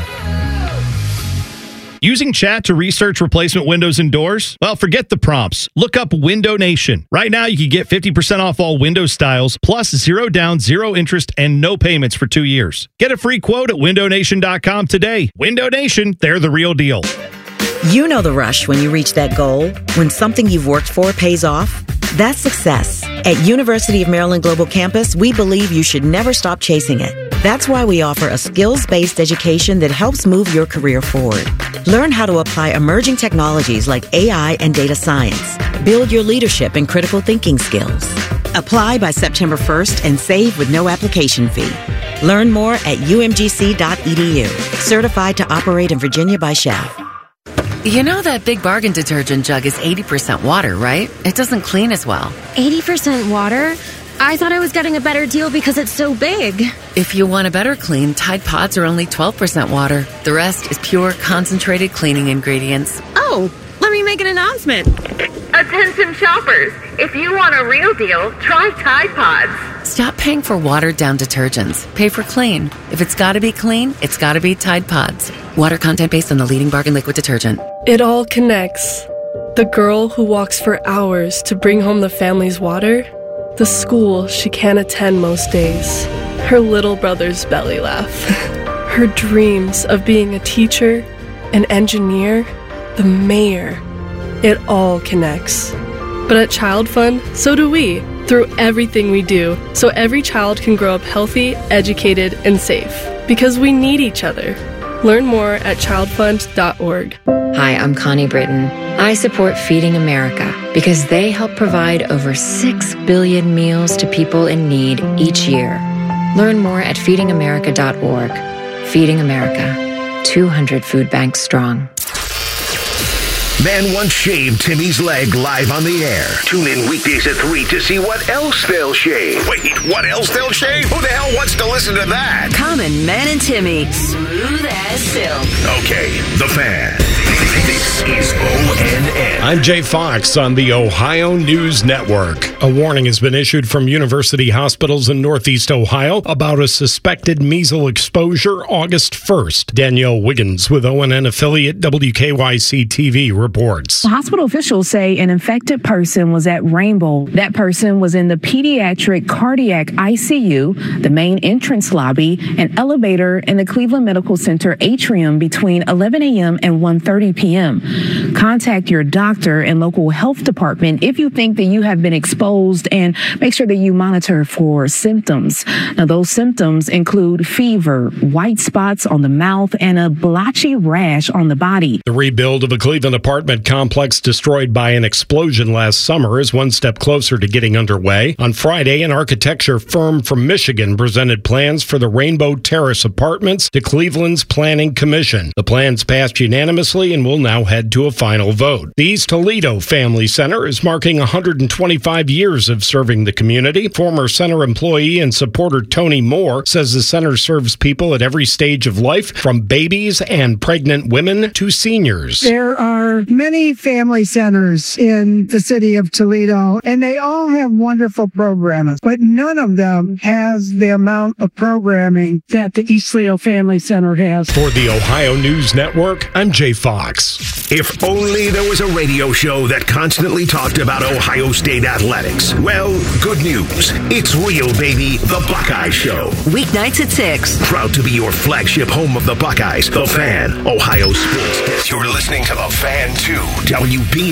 Using chat to research replacement windows and doors? Well, forget the prompts. Look up Window Nation. Right now, you can get 50% off all window styles, plus 0 down, 0 interest, and no payments for 2 years. Get a free quote at windownation.com today. Window Nation, they're the real deal. You know the rush when you reach that goal, when something you've worked for pays off. That's success. At University of Maryland Global Campus, we believe you should never stop chasing it. That's why we offer a skills-based education that helps move your career forward. Learn how to apply emerging technologies like AI and data science. Build your leadership and critical thinking skills. Apply by September 1st and save with no application fee. Learn more at umgc.edu. Certified to operate in Virginia by Chef. You know that Big Bargain detergent jug is 80% water, right? It doesn't clean as well. 80% water? I thought I was getting a better deal because it's so big. If you want a better clean, Tide Pods are only 12% water. The rest is pure, concentrated cleaning ingredients. Oh, let me make an announcement. Attention shoppers, if you want a real deal, try Tide Pods. Stop paying for watered-down detergents. Pay for clean. If it's got to be clean, it's got to be Tide Pods. Water content based on the leading bargain liquid detergent. It all connects. The girl who walks for hours to bring home the family's water. The school she can't attend most days. Her little brother's belly laugh. Her dreams of being a teacher, an engineer, the mayor. It all connects. But at Child Fund, so do we, through everything we do, so every child can grow up healthy, educated, and safe. Because we need each other. Learn more at childfund.org. Hi, I'm Connie Britton. I support Feeding America because they help provide over 6 billion meals to people in need each year. Learn more at feedingamerica.org. Feeding America, 200 food banks strong. Man once shaved Timmy's leg live on the air. Tune in weekdays at 3 to see what else they'll shave. Wait, what else they'll shave? Who the hell wants to listen to that? Common Man and Timmy, smooth as silk. Okay, The Fan. This is ONN. I'm Jay Fox on the Ohio News Network. A warning has been issued from University Hospitals in Northeast Ohio about a suspected measles exposure August 1st. Danielle Wiggins with ONN affiliate WKYC-TV reports. Hospital officials say an infected person was at Rainbow. That person was in the pediatric cardiac ICU, the main entrance lobby, an elevator in the Cleveland Medical Center atrium between 11 a.m. and 1:30 p.m. Contact your doctor doctor and local health department if you think that you have been exposed, and make sure that you monitor for symptoms. Now, those symptoms include fever, white spots on the mouth, and a blotchy rash on the body. The rebuild of a Cleveland apartment complex destroyed by an explosion last summer is one step closer to getting underway. On Friday, an architecture firm from Michigan presented plans for the Rainbow Terrace apartments to Cleveland's Planning Commission. The plans passed unanimously and will now head to a final vote. The East Toledo Family Center is marking 125 years of serving the community. Former center employee and supporter Tony Moore says the center serves people at every stage of life, from babies and pregnant women to seniors. There are many family centers in the city of Toledo, and they all have wonderful programs, but none of them has the amount of programming that the East Toledo Family Center has. For the Ohio News Network, I'm Jay Fox. If only there was a radio show that constantly talked about Ohio State athletics. Well, good news. It's real, baby. The Buckeye Show. Weeknights at 6. Proud to be your flagship home of the Buckeyes, The Fan, Ohio Sports. You're listening to The Fan 2, WB